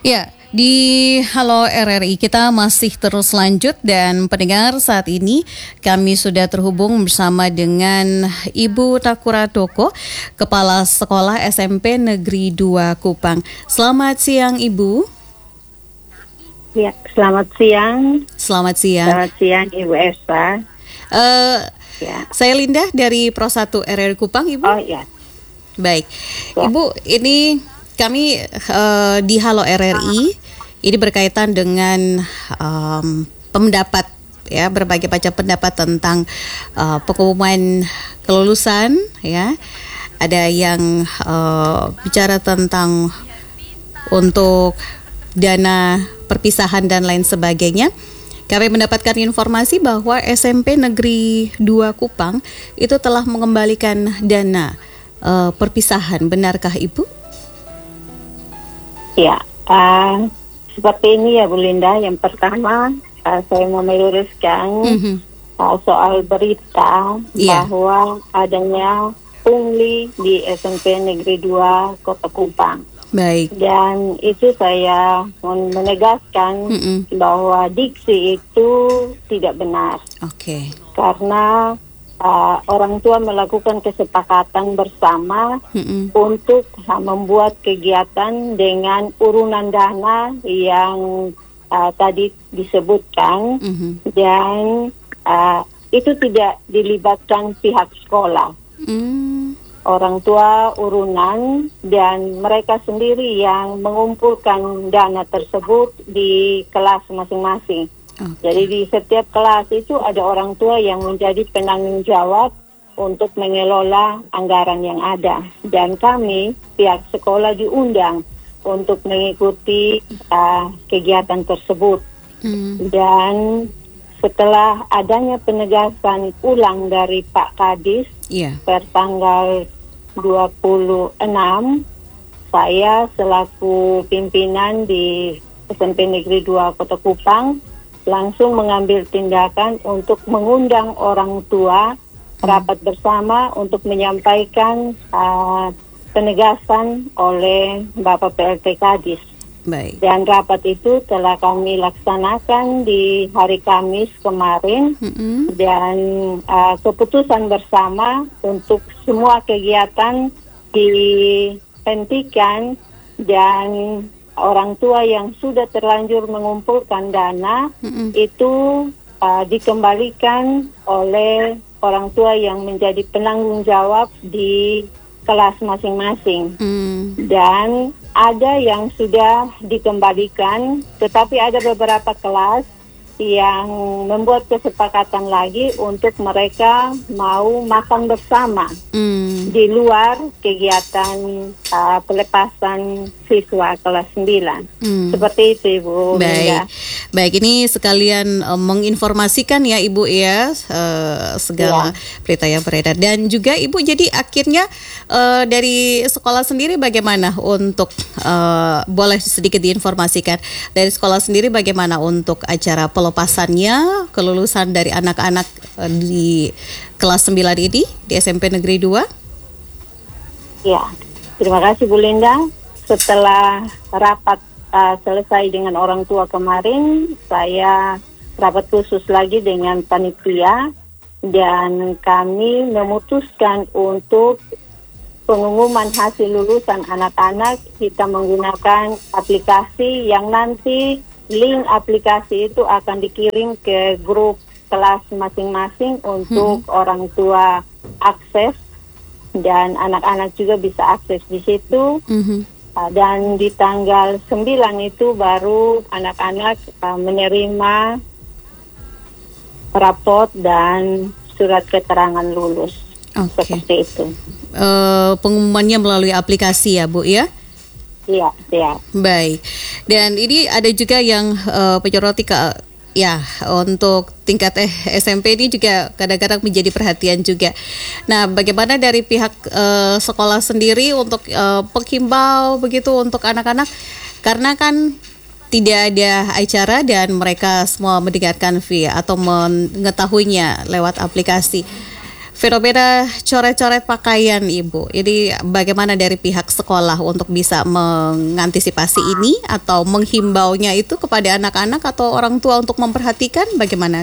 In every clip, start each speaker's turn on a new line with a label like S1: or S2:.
S1: Ya, di Halo RRI kita masih terus lanjut dan pendengar saat ini kami sudah terhubung bersama dengan Ibu Takura Doko, Kepala Sekolah SMP Negeri 2 Kupang. Selamat siang Ibu.
S2: Ya, selamat siang.
S1: Selamat siang.
S2: Selamat siang Ibu Esa. Ya.
S1: Saya Linda dari Pro 1 RRI Kupang, Ibu.
S2: Oh ya.
S1: Baik,
S2: Ya.
S1: Ibu, ini kami di Halo RRI ini berkaitan dengan pendapat ya, berbagai macam pendapat tentang pengumuman kelulusan ya. Ada yang bicara tentang untuk dana perpisahan dan lain sebagainya. Kami mendapatkan informasi bahwa SMP Negeri 2 Kupang itu telah mengembalikan dana perpisahan. Benarkah Ibu?
S2: Ya, seperti ini ya Bu Linda. Yang pertama saya mau meluruskan soal berita bahwa adanya pungli di SMP Negeri 2 Kota Kupang.
S1: Baik.
S2: Dan itu saya menegaskan bahwa diksi itu tidak benar.
S1: Oke.
S2: Karena orang tua melakukan kesepakatan bersama untuk membuat kegiatan dengan urunan dana yang tadi disebutkan, dan itu tidak dilibatkan pihak sekolah. Orang tua urunan dan mereka sendiri yang mengumpulkan dana tersebut di kelas masing-masing. Jadi di setiap kelas itu ada orang tua yang menjadi penanggung jawab untuk mengelola anggaran yang ada. Dan kami, pihak sekolah diundang untuk mengikuti kegiatan tersebut. Dan setelah adanya penegasan ulang dari Pak Kadis per tanggal 26, saya selaku pimpinan di SMP Negeri 2 Kota Kupang langsung mengambil tindakan untuk mengundang orang tua rapat bersama untuk menyampaikan penegasan oleh Bapak PLT Kadis.
S1: Baik.
S2: Dan rapat itu telah kami laksanakan di hari Kamis kemarin, dan keputusan bersama untuk semua kegiatan dihentikan, dan orang tua yang sudah terlanjur mengumpulkan dana itu dikembalikan oleh orang tua yang menjadi penanggung jawab di kelas masing-masing. Dan ada yang sudah dikembalikan, tetapi ada beberapa kelas yang membuat kesepakatan lagi untuk mereka mau makan bersama di luar kegiatan pelepasan siswa kelas 9. Seperti itu Ibu.
S1: Baik. Baik, ini sekalian menginformasikan ya Ibu ya segala berita yang beredar. Dan juga Ibu, jadi akhirnya dari sekolah sendiri bagaimana untuk boleh sedikit diinformasikan dari sekolah sendiri bagaimana untuk acara pelepasannya kelulusan dari anak-anak di kelas 9 ini di SMP Negeri 2?
S2: Ya, terima kasih Bu Linda. Setelah rapat selesai dengan orang tua kemarin, saya rapat khusus lagi dengan panitia, dan kami memutuskan untuk pengumuman hasil lulusan anak-anak kita menggunakan aplikasi yang nanti link aplikasi itu akan dikirim ke grup kelas masing-masing untuk orang tua akses, dan anak-anak juga bisa akses di situ. Dan di tanggal 9 itu baru anak-anak menerima raport dan surat keterangan lulus. Seperti itu.
S1: Pengumumannya melalui aplikasi ya Bu ya?
S2: Iya, siap.
S1: Baik. Dan ini ada juga yang menyoroti ya untuk tingkat SMP ini juga kadang-kadang menjadi perhatian juga. Nah, bagaimana dari pihak sekolah sendiri untuk penghimbau begitu untuk anak-anak, karena kan tidak ada acara dan mereka semua mendengarkan via atau mengetahuinya lewat aplikasi. fenomena coret-coret pakaian, Ibu. Jadi bagaimana dari pihak sekolah untuk bisa mengantisipasi ini atau menghimbaunya itu kepada anak-anak atau orang tua untuk memperhatikan bagaimana?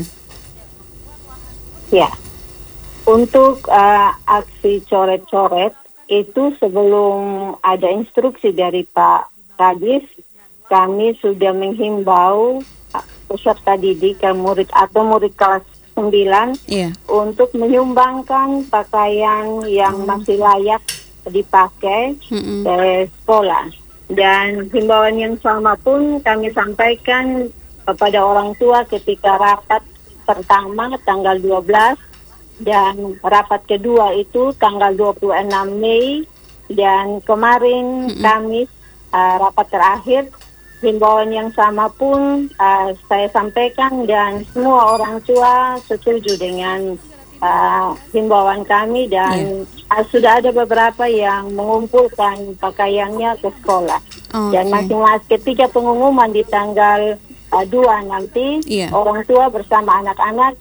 S2: Ya, untuk aksi coret-coret itu sebelum ada instruksi dari Pak Kadis, kami sudah menghimbau peserta didik murid atau murid kelas 9 untuk menyumbangkan pakaian yang masih layak dipakai di sekolah. Dan himbauan yang sama pun kami sampaikan kepada orang tua ketika rapat pertama tanggal 12 dan rapat kedua itu tanggal 26 Mei dan kemarin Kamis rapat terakhir. Himbauan yang sama pun saya sampaikan dan semua orang tua setuju dengan himbauan kami dan sudah ada beberapa yang mengumpulkan pakaiannya ke sekolah. Dan masing-masing ketika pengumuman di tanggal 2 nanti orang tua bersama anak-anak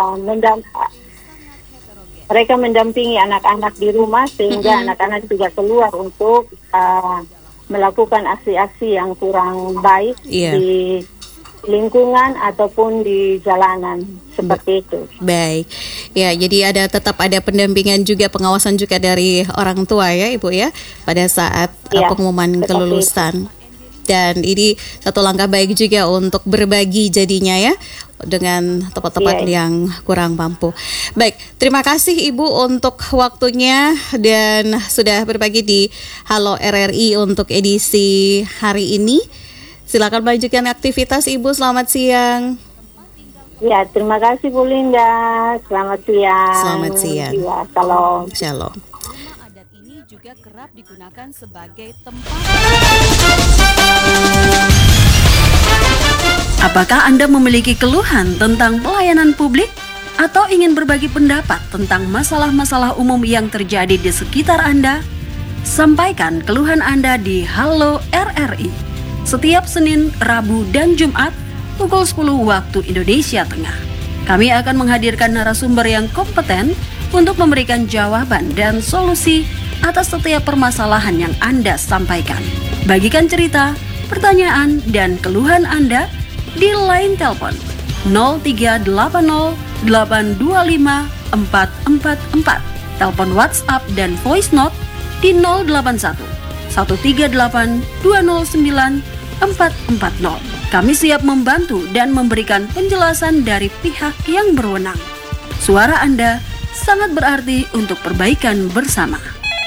S2: mereka mendampingi anak-anak di rumah sehingga anak-anak juga keluar untuk melakukan aksi-aksi yang kurang baik di lingkungan ataupun di jalanan seperti itu.
S1: Baik, ya jadi tetap ada pendampingan juga, pengawasan juga dari orang tua ya Ibu ya pada saat pengumuman kelulusan. Dan ini satu langkah baik juga untuk berbagi jadinya ya dengan tempat-tempat yang kurang mampu. Baik, terima kasih Ibu untuk waktunya dan sudah berbagi di Halo RRI untuk edisi hari ini. Silakan lanjutkan aktivitas Ibu, selamat siang.
S2: Ya, terima kasih Bu Linda. Selamat siang.
S1: Selamat siang.
S2: Ya, shalom.
S1: Shalom.
S3: Adat ini juga kerap digunakan sebagai tempat. Apakah Anda memiliki keluhan tentang pelayanan publik atau ingin berbagi pendapat tentang masalah-masalah umum yang terjadi di sekitar Anda? Sampaikan keluhan Anda di Halo RRI setiap Senin, Rabu, dan Jumat pukul 10 waktu Indonesia Tengah. Kami akan menghadirkan narasumber yang kompeten untuk memberikan jawaban dan solusi atas setiap permasalahan yang Anda sampaikan. Bagikan cerita, pertanyaan, dan keluhan Anda di line telepon 0380 825 444, telepon WhatsApp dan voice note di 081 138 209 440. Kami siap membantu dan memberikan penjelasan dari pihak yang berwenang. Suara Anda sangat berarti untuk perbaikan bersama.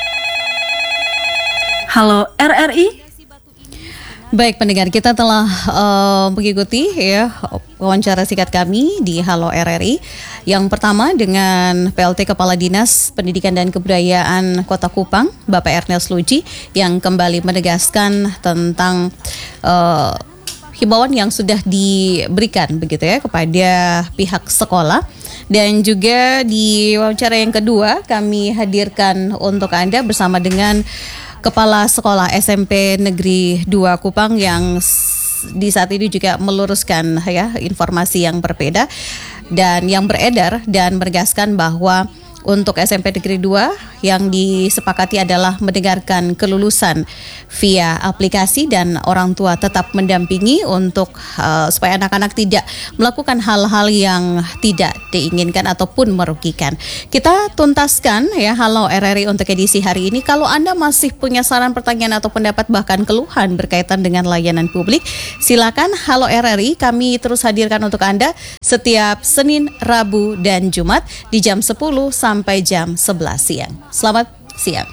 S3: Halo RRI.
S1: Baik pendengar, kita telah mengikuti ya wawancara singkat kami di Halo RRI. Yang pertama dengan PLT Kepala Dinas Pendidikan dan Kebudayaan Kota Kupang, Bapak Ernest Luji, yang kembali menegaskan tentang himbauan yang sudah diberikan begitu ya kepada pihak sekolah. Dan juga di wawancara yang kedua kami hadirkan untuk Anda bersama dengan Kepala Sekolah SMP Negeri 2 Kupang yang di saat ini juga meluruskan ya informasi yang berbeda dan yang beredar dan menegaskan bahwa untuk SMP Negeri 2 yang disepakati adalah mendengarkan kelulusan via aplikasi dan orang tua tetap mendampingi untuk supaya anak-anak tidak melakukan hal-hal yang tidak diinginkan ataupun merugikan. Kita tuntaskan ya Halo RRI untuk edisi hari ini. Kalau Anda masih punya saran, pertanyaan atau pendapat bahkan keluhan berkaitan dengan layanan publik, silakan Halo RRI kami terus hadirkan untuk Anda setiap Senin, Rabu, dan Jumat di jam 10 sampai jam 11 siang. Selamat siang.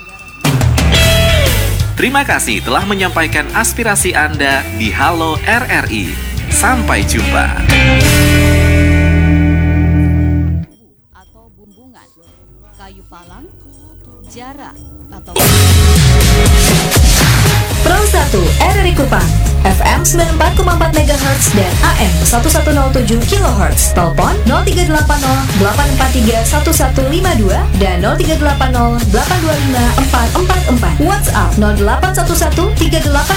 S4: Terima kasih telah menyampaikan aspirasi Anda di Halo RRI. Sampai jumpa.
S3: Atau bumbungan, kayu palang, jarak atau
S5: Pro 1 RRI Kupang FM 94,4 MHz dan AM 1107 kHz. Telepon 0380 843 1152 dan 0380 825 444. WhatsApp 0811 38